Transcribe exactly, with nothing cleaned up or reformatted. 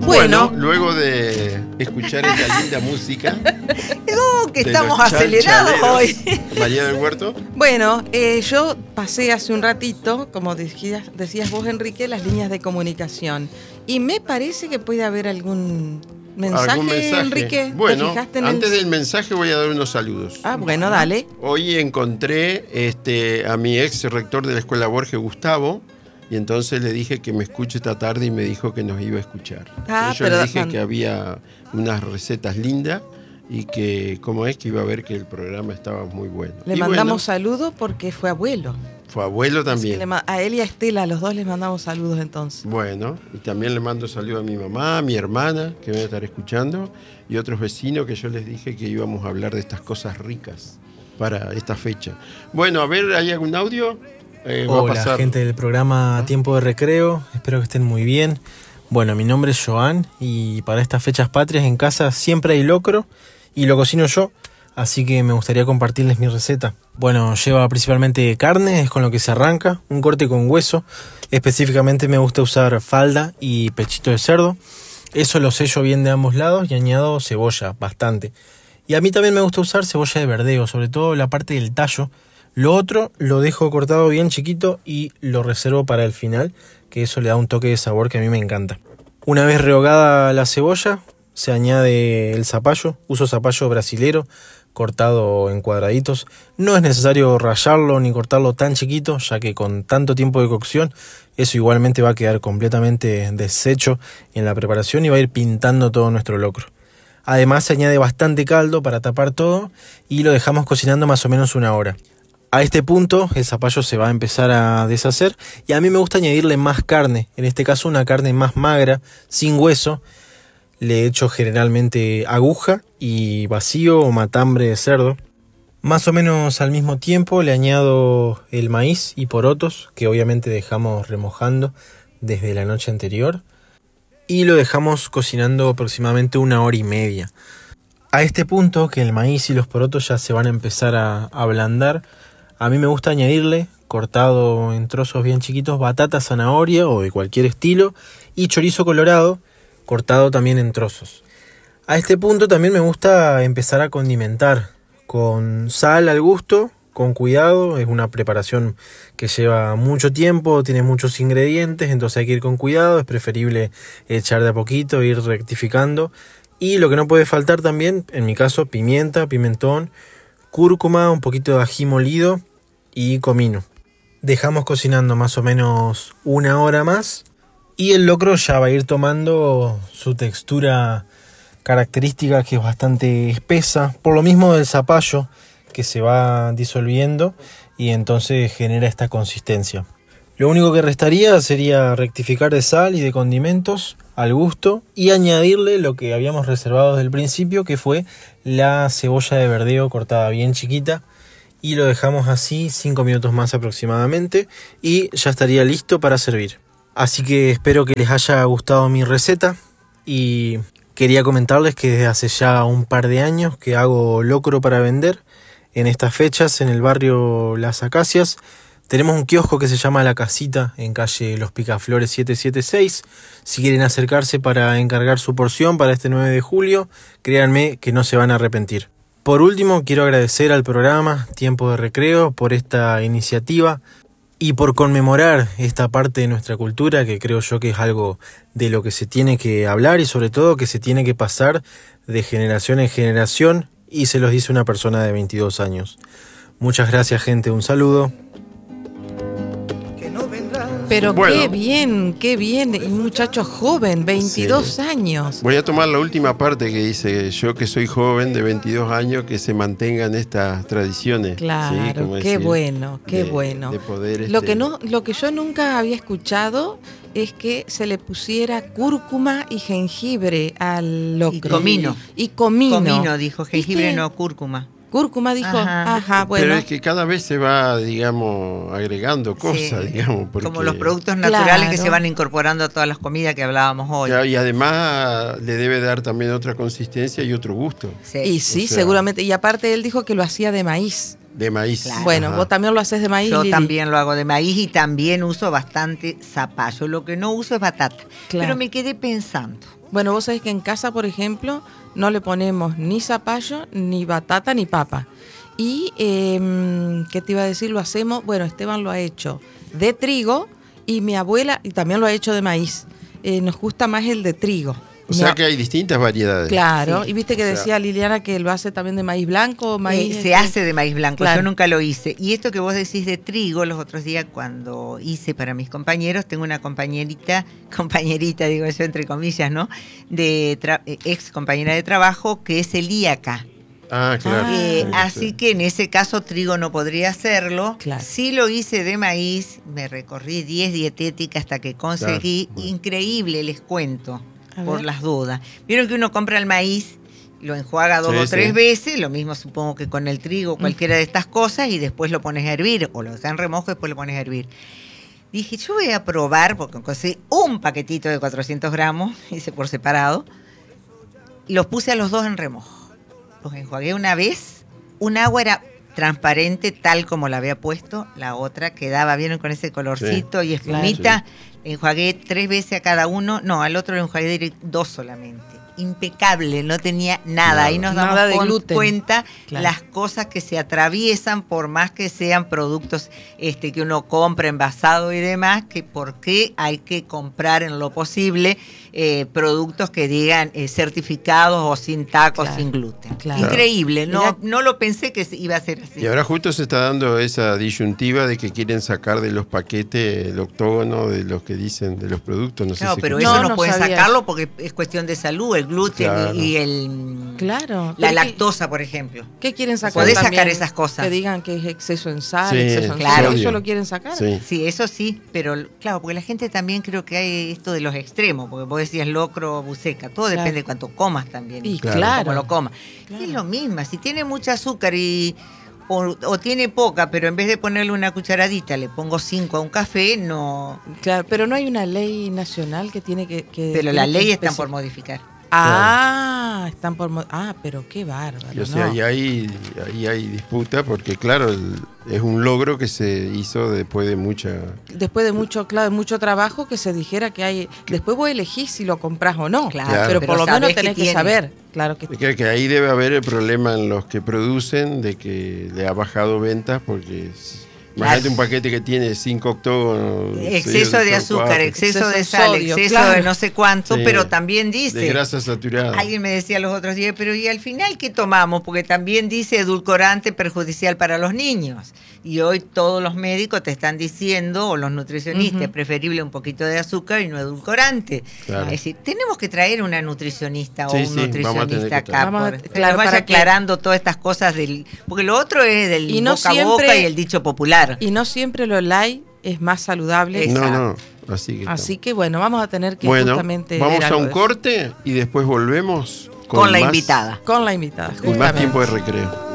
Bueno, Bueno, luego de escuchar esta linda música. oh, que de estamos los acelerados chalchaleros, hoy. María del Huerto. Bueno, eh, yo pasé hace un ratito, como decías, decías vos, Enrique, las líneas de comunicación. Y me parece que puede haber algún mensaje, ¿Algún mensaje? Enrique. ¿Te Bueno, fijaste en antes el... del mensaje voy a dar unos saludos. Ah, bueno, dale. Hoy encontré este, a mi ex rector de la Escuela Borges, Gustavo, y entonces le dije que me escuche esta tarde y me dijo que nos iba a escuchar. Ah, Yo pero- le dije que había unas recetas lindas y que, como es, que iba a ver que el programa estaba muy bueno. Le Y mandamos bueno, saludos porque fue abuelo. fue abuelo Así que también. le ma- a él y a Estela, a los dos les mandamos saludos entonces. Bueno, y también le mando saludos a mi mamá, a mi hermana, que me va a estar escuchando, y otros vecinos que yo les dije que íbamos a hablar de estas cosas ricas para esta fecha. Bueno, a ver, ¿hay algún audio? Eh, va a Hola, pasar. gente del programa Tiempo de Recreo, espero que estén muy bien. Bueno, mi nombre es Joan y para estas fechas patrias en casa siempre hay locro y lo cocino yo, así que me gustaría compartirles mi receta. Bueno, lleva principalmente carne, es con lo que se arranca, un corte con hueso, específicamente me gusta usar falda y pechito de cerdo, eso lo sello bien de ambos lados y añado cebolla, bastante. Y a mí también me gusta usar cebolla de verdeo, sobre todo la parte del tallo. Lo otro lo dejo cortado bien chiquito y lo reservo para el final, que eso le da un toque de sabor que a mí me encanta. Una vez rehogada la cebolla, se añade el zapallo. Uso zapallo brasilero, cortado en cuadraditos. No es necesario rallarlo ni cortarlo tan chiquito, ya que con tanto tiempo de cocción, eso igualmente va a quedar completamente deshecho en la preparación y va a ir pintando todo nuestro locro. Además se añade bastante caldo para tapar todo y lo dejamos cocinando más o menos una hora. A este punto el zapallo se va a empezar a deshacer y a mí me gusta añadirle más carne, en este caso una carne más magra, sin hueso. Le echo generalmente aguja y vacío o matambre de cerdo. Más o menos al mismo tiempo le añado el maíz y porotos, que obviamente dejamos remojando desde la noche anterior. Y lo dejamos cocinando aproximadamente una hora y media. A este punto que el maíz y los porotos ya se van a empezar a ablandar, a mí me gusta añadirle, cortado en trozos bien chiquitos, batata, zanahoria o de cualquier estilo y chorizo colorado, cortado también en trozos. A este punto también me gusta empezar a condimentar con sal al gusto, con cuidado. Es una preparación que lleva mucho tiempo, tiene muchos ingredientes, entonces hay que ir con cuidado. Es preferible echar de a poquito, ir rectificando. Y lo que no puede faltar también, en mi caso, pimienta, pimentón, cúrcuma, un poquito de ají molido y comino. Dejamos cocinando más o menos una hora más y el locro ya va a ir tomando su textura característica, que es bastante espesa, por lo mismo del zapallo que se va disolviendo y entonces genera esta consistencia. Lo único que restaría sería rectificar de sal y de condimentos al gusto y añadirle lo que habíamos reservado desde el principio, que fue la cebolla de verdeo cortada bien chiquita, y lo dejamos así cinco minutos más aproximadamente y ya estaría listo para servir. Así que espero que les haya gustado mi receta y quería comentarles que desde hace ya un par de años que hago locro para vender. En estas fechas en el barrio Las Acacias tenemos un kiosco que se llama La Casita en calle Los Picaflores setecientos setenta y seis. Si quieren acercarse para encargar su porción para este nueve de julio, créanme que no se van a arrepentir. Por último, quiero agradecer al programa Tiempo de Recreo por esta iniciativa y por conmemorar esta parte de nuestra cultura, que creo yo que es algo de lo que se tiene que hablar y sobre todo que se tiene que pasar de generación en generación, y se los dice una persona de veintidós años. Muchas gracias, gente, un saludo. Pero Bueno. qué bien, qué bien. Y un muchacho joven, veintidós Sí. años. Voy a tomar la última parte que dice: yo que soy joven de veintidós años, que se mantengan estas tradiciones. Claro, ¿sí? Como qué decir, bueno, qué de- bueno. de poder, Lo este, que no, lo que yo nunca había escuchado es que se le pusiera cúrcuma y jengibre al locro. Y comino. Y comino. Comino, dijo, jengibre ¿Viste? no cúrcuma. Cúrcuma dijo, Ajá. ajá, bueno. Pero es que cada vez se va, digamos, agregando cosas, Sí. digamos. Porque, Como los productos naturales Claro. que se van incorporando a todas las comidas que hablábamos hoy. Ya, y además le debe dar también otra consistencia y otro gusto. Sí. Y sí, o sea- seguramente. Y aparte él dijo que lo hacía de maíz. De maíz. Claro. Bueno, Ajá. vos también lo haces de maíz, Yo Lili. también lo hago de maíz y también uso bastante zapallo. Lo que no uso es batata. Claro. Pero me quedé pensando. Bueno, vos sabés que en casa, por ejemplo, no le ponemos ni zapallo, ni batata, ni papa. Y, eh, ¿qué te iba a decir? Lo hacemos, bueno, Esteban lo ha hecho de trigo y mi abuela, y también lo ha hecho de maíz. Eh, nos gusta más el de trigo. O sea Mi a- que hay distintas variedades. Claro, Sí. y viste que O sea- decía Liliana que lo hace también de maíz blanco, maíz... Eh, se hace de maíz blanco, Claro. yo nunca lo hice. Y esto que vos decís de trigo, los otros días cuando hice para mis compañeros, tengo una compañerita, compañerita digo yo entre comillas, ¿no? De tra- eh, ex compañera de trabajo que es celíaca. Ah, claro. Ah. Eh, Sí, así sí. que en ese caso trigo no podría hacerlo. Claro. Sí lo hice de maíz, me recorrí diez dietéticas hasta que conseguí. Claro. Increíble, les cuento, A por ver. las dudas. Vieron que uno compra el maíz, lo enjuaga dos Sí, o tres sí. veces, lo mismo supongo que con el trigo, Mm. cualquiera de estas cosas, y después lo pones a hervir, o lo dejas en remojo y después lo pones a hervir. Dije, yo voy a probar, porque conseguí un paquetito de cuatrocientos gramos, hice por separado, y los puse a los dos en remojo. Los enjuagué una vez, un agua era transparente tal como la había puesto, la otra quedaba bien con ese colorcito y espumita. Enjuagué tres veces a cada uno, no, al otro lo enjuagué direct- dos solamente. Impecable, no tenía nada. Nada. Ahí nos Nada damos de con- gluten. cuenta Claro. las cosas que se atraviesan, por más que sean productos este, que uno compra envasado y demás, que por qué hay que comprar en lo posible eh, productos que digan eh, certificados o sin tacos, Claro. sin gluten. Claro. Increíble, no, Mirá- no lo pensé que se- iba a ser así. Y ahora justo se está dando esa disyuntiva de que quieren sacar de los paquetes el octógono de los que dicen de los productos. No sé Claro, si pero escucharon. eso No, no, no pueden sabía sacarlo eso. porque es cuestión de salud, el gluten Claro. y, y el Claro. la pero lactosa, por ejemplo. ¿Qué, qué quieren sacar Podés también? sacar esas cosas. Que digan que es exceso en sal, Sí, exceso en claro. sal, ¿eso sodio. lo quieren sacar? Sí. Sí, eso sí, pero claro, porque la gente también creo que hay esto de los extremos, porque vos decías locro o buceca, todo Claro. depende de cuánto comas también. Y Claro. claro. Cómo lo comas. Claro. Es lo mismo, si tiene mucha azúcar y o, o tiene poca, pero en vez de ponerle una cucharadita le pongo cinco a un café, no. Claro, pero no hay una ley nacional que tiene que... que Pero tiene las que leyes están especi- por modificar. Ah, están por... mo- Ah, pero qué bárbaro. Y, o sea, no. y ahí, ahí hay disputa porque, claro, el- es un logro que se hizo después de mucha... Después de mucho, claro, de mucho trabajo que se dijera que hay... Después vos elegís si lo compras o no. Claro, pero, pero por lo sabés menos que tenés que, tiene. saber. Claro que... Creo que ahí debe haber el problema en los que producen de que le ha bajado ventas porque... s- Imagínate un paquete que tiene cinco octógonos. Exceso seis, de son azúcar, cuatro. exceso de Exceso sal, sodio, exceso claro. de no sé cuánto, Sí. pero también dice... De grasa saturada. Alguien me decía los otros días, pero ¿y al final qué tomamos? Porque también dice edulcorante perjudicial para los niños. Y hoy todos los médicos te están diciendo, o los nutricionistas, Ujú. preferible un poquito de azúcar y no edulcorante. Claro. Es decir, tenemos que traer una nutricionista o Sí, un sí, vamos a tener nutricionista que acá. traer. Vamos a- por- que claro, nos vaya para que- aclarando todas estas cosas del... Porque lo otro es del Y no boca a siempre- boca y el dicho popular. Y no siempre lo light es más saludable. Es- No, no. Así que, Así estamos. que bueno, vamos a tener que Bueno, justamente vamos ver a algo un de eso. corte y después volvemos Con la más- invitada. Con la invitada. Y más justamente. tiempo de recreo.